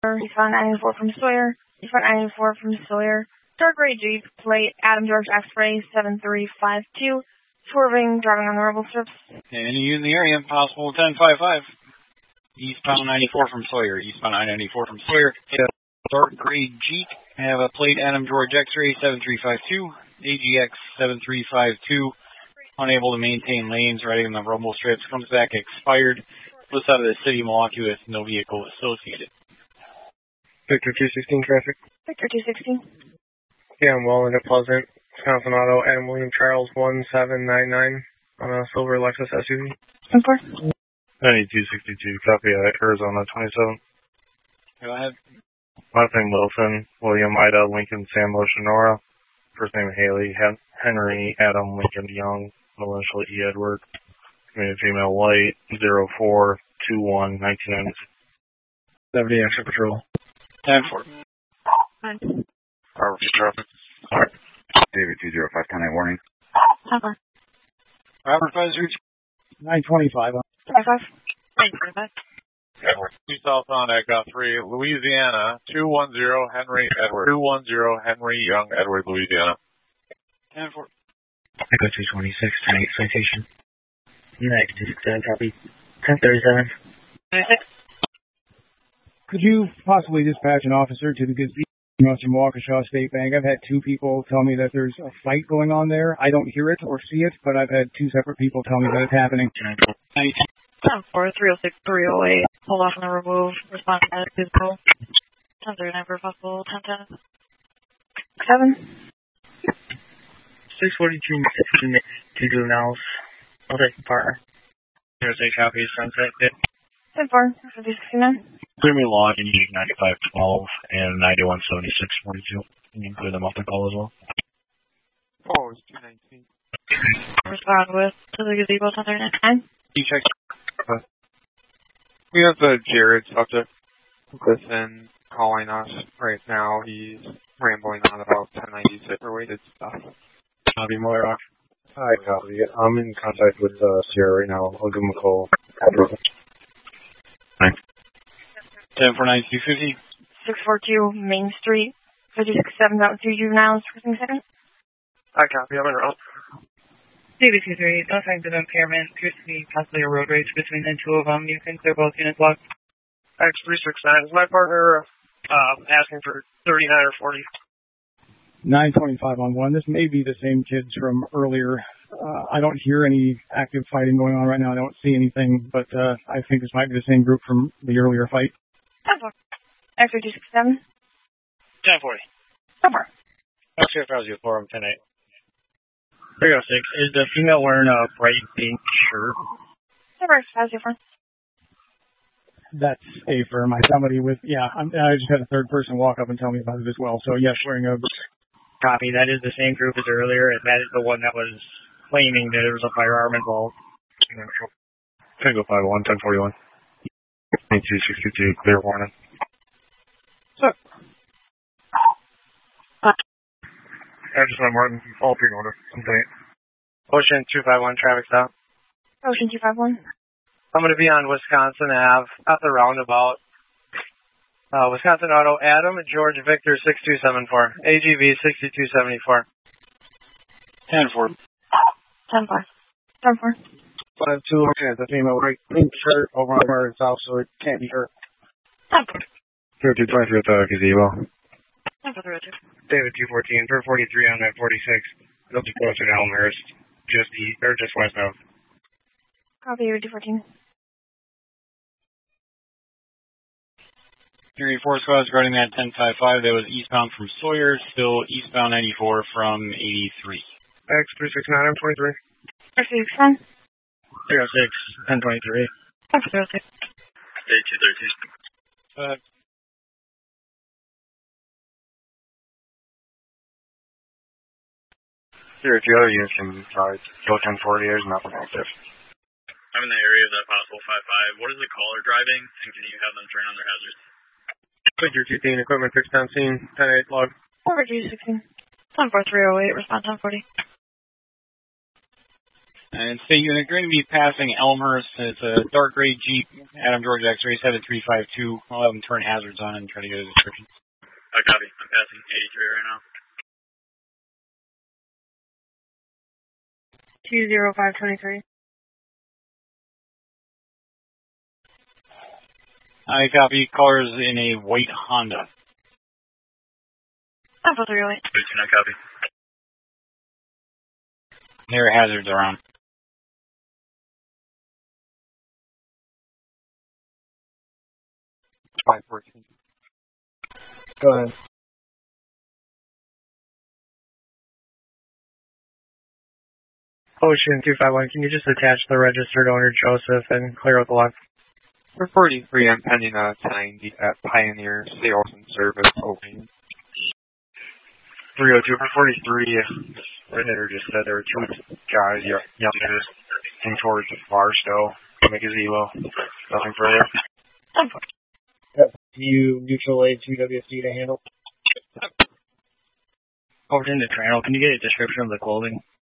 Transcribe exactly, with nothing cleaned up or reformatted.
Eastbound nine four from Sawyer. Eastbound nine four from Sawyer. Dark gray Jeep, plate Adam George X-ray seven three five two. Swerving, driving on the rebel strips. Any you in the area, possible ten five five. Eastbound ninety-four from Sawyer. Eastbound I ninety-four from Sawyer. Dark gray Jeep. Have a plate Adam George X-ray seven three five two. A G X seven three five two. Unable to maintain lanes, riding on the rumble strips. Comes back expired. Flips out of the city of Milwaukee with no vehicle associated. Victor two sixteen traffic. Victor two sixteen. Yeah, I'm well into Pleasant. Wisconsin Auto, Adam William Charles one seven nine nine on a silver Lexus S U V. ten four. ninety-two sixty-two, copy at Arizona twenty-seven. Go ahead. Last name Wilson, William Ida Lincoln Sam Sonora. First name Haley, Hen- Henry Adam Lincoln Young, middle initial E Edward. Community female white, zero four two one nineteen ninety-six. seventy extra patrol. ten four. Nine. Robert traffic. Alright. David two zero five, ten eight warning. ten four. Robert five zero nine twenty-five. five five. nine twenty-five. Two southbound Echo three, Louisiana, two one zero Henry Edward. two one zero Henry Young Edward, Louisiana. ten four. Echo two twenty-six, ten eight citation. Next, two six seven, copy. ten thirty-seven. twenty-six. Could you possibly dispatch an officer to the gazebo from Waukesha State Bank? I've had two people tell me that there's a fight going on there. I don't hear it or see it, but I've had two separate people tell me that it's happening. ten four, three oh six, three oh eight. Hold off on the remove. Response at physical. ten thirty-nine for possible. ten ten. seven. six forty-two, fifteen, two juveniles. I'll take the partner. Here's a copy of Sunset. ten four, fifty sixty-nine. Clear me log and use ninety-five twelve and ninety-one seventy-six forty-two. You can clear them off the call as well. Oh, it's two nineteen. Respond with to the gazebo, ten thirty-nine. You check. We have the Jared subject. Listen, calling us right now. He's rambling on about ten ninety-six related stuff. Copy Moira. Hi, copy. I'm in contact with uh, Sierra right now. I'll give him a call. Thanks. ten four nine two fifty. six forty-two Main Street. fifty-six seven out two juveniles. First and second. Hi, copy. I'm in route. David two three, no signs of impairment. Appears to be possibly a road rage between the two of them. You can clear both units locked. X three six nine. Is my partner uh, asking for thirty-nine or forty? nine twenty-five on one. This may be the same kids from earlier. Uh, I don't hear any active fighting going on right now. I don't see anything, but uh, I think this might be the same group from the earlier fight. ten four. X two sixty-seven. ten forty. ten four. X two zero four, I'm ten eight. three oh six. Is the female wearing a bright pink shirt? ten four, five zero four. That's a firm. I somebody with yeah. I'm, I just had a third person walk up and tell me about it as well. So yes, wearing a. Copy. That is the same group as earlier, and that is the one that was claiming that there was a firearm involved. Tango five one, ten forty-one. twenty-two sixty-two, clear warning. Sure. I just went more than all three order. Ocean two five one, traffic stop. Ocean two five one. I'm going to be on Wisconsin Ave at the roundabout. Uh, Wisconsin Auto, Adam George Victor six two seven four, A G V sixty-two seventy-four. ten four. ten four. ten four. five two, okay, the female right pink shirt over on her south, so it can't be her. ten four. thirty-two twenty-three at the gazebo. ten four, two. David two fourteen, third forty-three on that forty-six. It'll be closer to Elmhurst, just east, or just west of. Copy, two fourteen. Three four squads regarding that ten five five. That was eastbound from Sawyer, still eastbound ninety-four from eighty-three. X three six nine, I'm twenty-three. X three six nine. three oh six, ten twenty-three. X three oh six. thirty-two thirty-two. Uh, Here, if you other units can try, still ten forty, there's nothing active. I'm in the area of that possible five five. What is the caller driving, and can you have them turn on their hazards? Figure fifteen, equipment fixed on scene, ten eight log. Over two sixteen. ten four three oh eight, respond ten forty. And so you're going to be passing Elmhurst. It's a dark gray Jeep, Adam George X-ray seven three five two. I'll have them turn hazards on and try to get a description. I copy. I'm passing eighty-three right now. two zero five two three. I copy. Callers in a white Honda. ten four three oh eight. eighteen, I copy. There are hazards around. five fourteen. Go ahead. Ocean two five one, can you just attach the registered owner, Joseph, and clear out the lot? For forty-three, I'm pending a ninety at Pioneer Sales and Service opening. three oh two for forty-three. Redheader just said there were two guys, young youngsters, in towards Barstow. Make a zero. Nothing further. Do you neutral aid two W S D to handle? Over to Trano, can you get a description of the clothing?